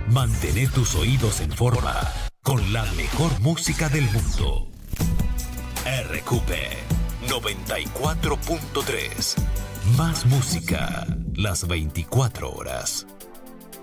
Mantén tus oídos en forma con la mejor música del mundo. RQP 94.3. Más música las 24 horas.